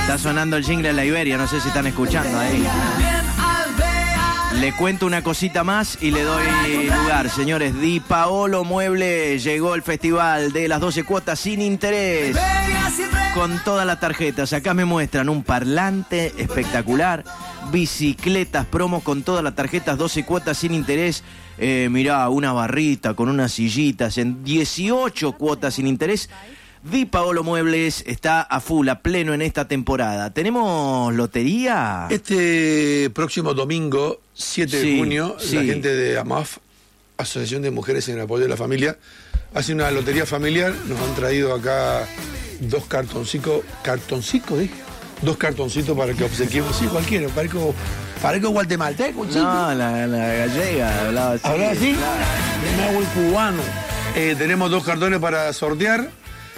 Está sonando el jingle de la Iberia, no sé si están escuchando ahí. Le cuento una cosita más y le doy lugar, señores. Di Paolo Muebles, llegó el festival de las 12 cuotas sin interés, con todas las tarjetas. Acá me muestran un parlante espectacular, bicicletas, promos con todas las tarjetas, 12 cuotas sin interés. Mirá, una barrita con unas sillitas en 18 cuotas sin interés. Di Paolo Muebles está a full, a pleno en esta temporada. ¿Tenemos lotería? Este próximo domingo, 7 de junio, la gente de AMAF, Asociación de Mujeres en el Apoyo de la Familia, hace una lotería familiar. Nos han traído acá 2 cartoncitos, dije. 2 cartoncitos para que obsequiemos. Sí, cualquiera, parezco guatemalteco. No, la gallega hablaba así. ¿Hablaba así? Claro. Me hago el cubano. Tenemos 2 cartones para sortear.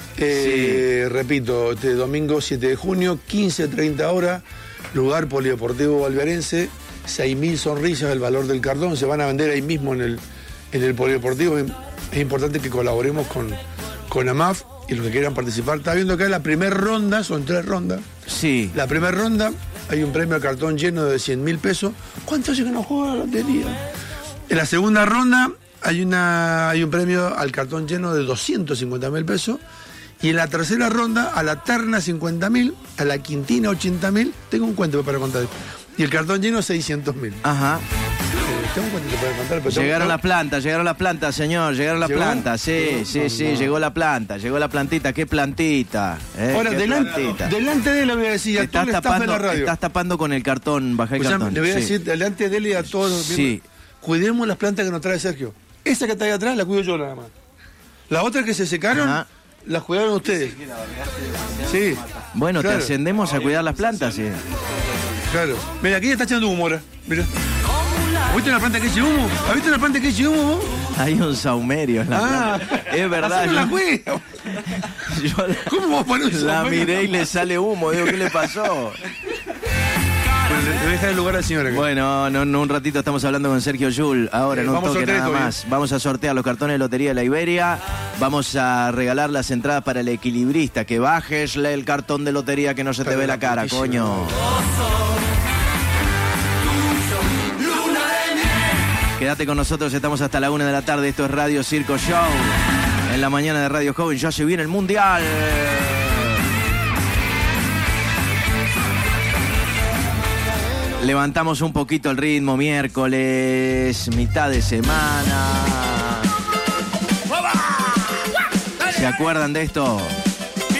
Repito, este domingo 7 de junio, 15:30 horas, lugar Polideportivo Valverense, 6.000 sonrisas, el valor del cartón, se van a vender ahí mismo en el Polideportivo. Es importante que colaboremos con AMAF y los que quieran participar. Está viendo acá la primera ronda, son 3 rondas. Sí. La primera ronda hay un premio al cartón lleno de 100.000 pesos. ¿Cuánto hace que no juega la lotería? En la segunda ronda hay un premio al cartón lleno de 250.000 pesos. Y en la tercera ronda, a la terna 50.000, a la quintina 80.000, tengo un cuento para contar. Y el cartón lleno 600.000. Ajá. Tengo un cuento para contar. Pero llegaron las plantas, señor, llegaron las plantas. Sí, llegó la planta, llegó la plantita. ¿Qué plantita? Ahora, delante de él le voy a decir, a todo el staff de la radio. Estás tapando con el cartón, bajá el cartón. Le voy a decir, delante de él y a todos los miembros, cuidemos las plantas que nos trae Sergio. Esa que está ahí atrás la cuido yo nada más. Las otras que se secaron... Ajá. Las cuidaron ustedes. Sí. Bueno, claro. Te ascendemos a cuidar las plantas, sí. Claro. Mira, aquí ya está echando humo ahora. Mira. ¿Viste una planta que eche humo? ¿Has visto una planta que eche humo vos? Hay un saumerio en la planta. Es verdad. No la cuida. ¿Cómo vos pones un saumerio? La miré y le sale humo. Digo, ¿qué le pasó? Le voy a dejar el lugar al señor acá. Bueno, en un ratito estamos hablando con Sergio Yul. Ahora, en un toque nada más. Vamos a sortear los cartones de lotería de la Iberia. Vamos a regalar las entradas para el equilibrista. Que bajesle el cartón de lotería que no se te ve la cara, coño. Quédate con nosotros, estamos hasta la 1 de la tarde. Esto es Radio Circo Show. En la mañana de Radio Joven ya se viene el Mundial. Levantamos un poquito el ritmo, miércoles, mitad de semana. ¿Se acuerdan de esto?